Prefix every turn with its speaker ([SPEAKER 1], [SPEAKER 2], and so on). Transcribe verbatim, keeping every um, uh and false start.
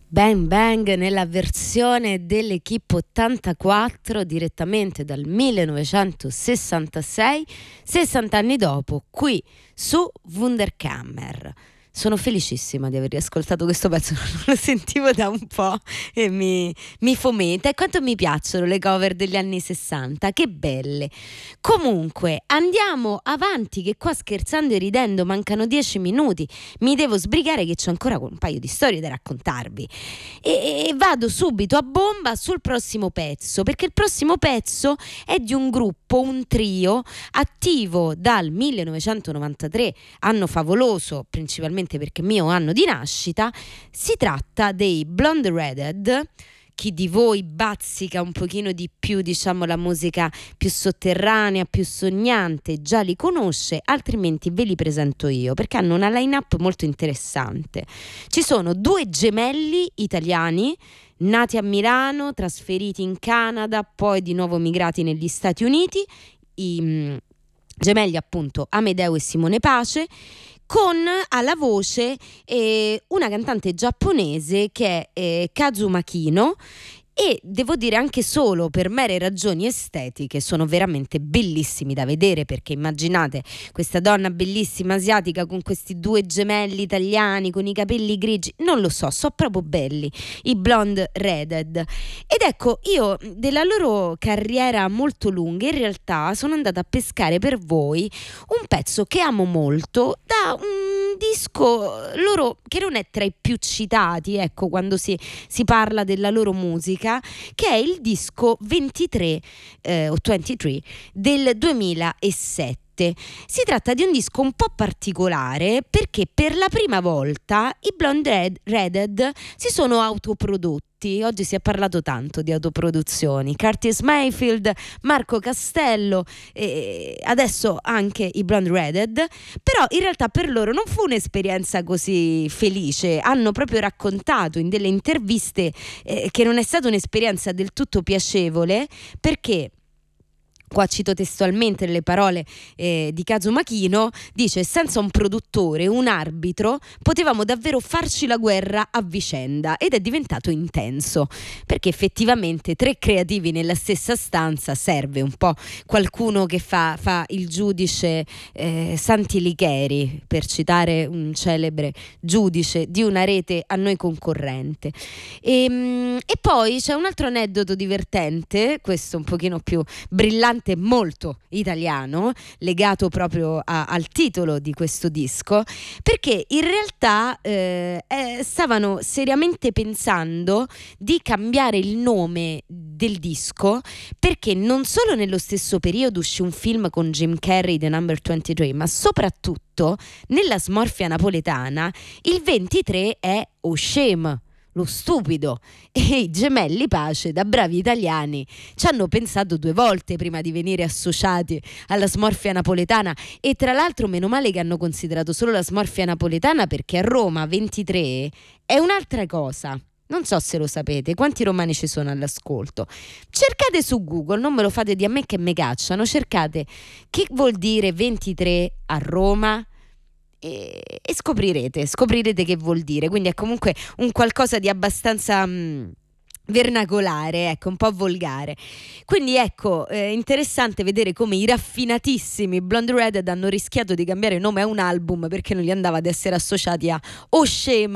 [SPEAKER 1] Bang Bang nella versione dell'Equipe ottantaquattro direttamente dal millenovecentosessantasei, sessanta anni dopo, qui su Wunderkammer. Sono felicissima di aver riascoltato questo pezzo, non lo sentivo da un po' e mi, mi fomenta. E quanto mi piacciono le cover degli anni sessanta, che belle. Comunque andiamo avanti, che qua scherzando e ridendo mancano dieci minuti, mi devo sbrigare che c'ho ancora un paio di storie da raccontarvi e, e vado subito a bomba sul prossimo pezzo, perché il prossimo pezzo è di un gruppo, un trio attivo dal millenovecentonovantatré, anno favoloso principalmente perché mio anno di nascita. Si tratta dei Blonde Redhead. Chi di voi bazzica un pochino di più, diciamo, la musica più sotterranea, più sognante, già li conosce, altrimenti ve li presento io, perché hanno una line-up molto interessante. Ci sono due gemelli italiani, nati a Milano, trasferiti in Canada, poi di nuovo migrati negli Stati Uniti, i mh, gemelli appunto Amedeo e Simone Pace, con alla voce eh, una cantante giapponese che è eh, Kazuma Kino, e devo dire anche solo per mere ragioni estetiche sono veramente bellissimi da vedere, perché immaginate questa donna bellissima asiatica con questi due gemelli italiani con i capelli grigi, non lo so, so proprio belli i Blonde Redhead. Ed ecco, io della loro carriera molto lunga in realtà sono andata a pescare per voi un pezzo che amo molto, da un disco loro che non è tra i più citati, ecco, quando si, si parla della loro musica, che è il disco ventitré eh, o ventitré del duemilasette. Si tratta di un disco un po' particolare perché per la prima volta i Blonde Redhead si sono autoprodotti. Oggi si è parlato tanto di autoproduzioni. Curtis Mayfield, Marco Castello, e adesso anche i Blonde Redhead. Però in realtà per loro non fu un'esperienza così felice. Hanno proprio raccontato in delle interviste eh, che non è stata un'esperienza del tutto piacevole, perché qua cito testualmente le parole eh, di Kazuma Kino, dice: senza un produttore, un arbitro, potevamo davvero farci la guerra a vicenda, ed è diventato intenso, perché effettivamente tre creativi nella stessa stanza serve un po' qualcuno che fa, fa il giudice eh, Santi Licheri, per citare un celebre giudice di una rete a noi concorrente. E, e poi c'è un altro aneddoto divertente, questo un pochino più brillante, molto italiano, legato proprio a, al titolo di questo disco, perché in realtà eh, eh, stavano seriamente pensando di cambiare il nome del disco, perché non solo nello stesso periodo uscì un film con Jim Carrey, The Number ventitré, ma soprattutto nella smorfia napoletana il ventitré è Oscem, lo stupido, e i gemelli Pace, da bravi italiani, ci hanno pensato due volte prima di venire associati alla smorfia napoletana. E tra l'altro meno male che hanno considerato solo la smorfia napoletana, perché a Roma ventitré è un'altra cosa. Non so se lo sapete, quanti romani ci sono all'ascolto. Cercate su Google, non me lo fate di a me che me cacciano, cercate che vuol dire ventitré a Roma e, e scoprirete, scoprirete che vuol dire. Quindi è comunque un qualcosa di abbastanza mh, vernacolare, ecco, un po' volgare. Quindi ecco, eh, interessante vedere come i raffinatissimi Blonde Redhead hanno rischiato di cambiare nome a un album perché non gli andava ad essere associati a Oscem